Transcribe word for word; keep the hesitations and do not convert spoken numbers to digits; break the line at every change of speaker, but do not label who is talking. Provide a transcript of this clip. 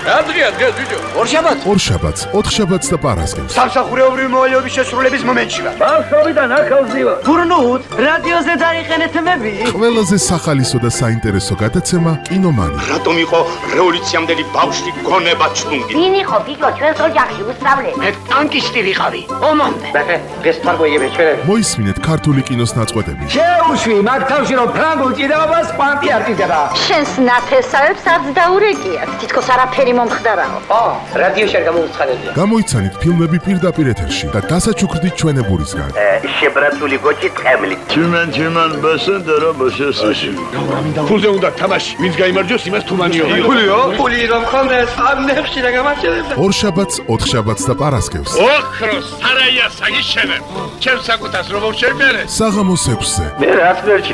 რა დღეა დღეს ბიჭო?
ორშაბათს.
ორშაბათს, ოთხშაბათს და პარასკევს.
სამსახურეობრივი მოვალეობის შესრულების მომენტში ვარ.
ბავშვობიდან ახალს ვარ.
გურნუთ, რადიოზე დაიყენეთ მები.
ყველაზე სახალისო და საინტერესო გადაცემა კინომანი.
რატომ იყო რევოლუციამდელი ბავშვი გონება ჩუნგი?
ვინ იყო ბიჭო ჩვენს ოჯახში უსწავლე?
მე ტანკისტი ვიყავი.
ომამდე.
ბახე, დღეს თარგოიები ჩვენ.
მოისმინეთ ქართული კინოს ნაწყვეტები.
შეუშვი მაგ თავში რომ ფრანგულ ჭიდაობას პანტი არ ჭიდება.
შენს ნათესავებს არც დაურეკია. თითქოს არაფერი მომხდარაო.
ო, რადიოში არ გამოუცხადებია.
გამოიცანით ფილმები პირდაპირ ეთერში და დასაჩუქრდით ჩვენებურისგან.
შებრაცული გოჭი ტყემლი.
Tümen tümen basın dara basıyorsun.
ფულზე უნდა თამაში, ვინც გაიმარჯვოს იმას თუმანიო.
ფულიო? ფული რომ ხონდეს, ამ ნებში რა გამარჯვებდა.
ორშაბათს, ოთხშაბათს და პარასკევს.
ოქროს სარაია საგიშენებ. ჩემს საკუთას რომ შევბერე.
საღამოს ექვსზე.
მე რაც ვერ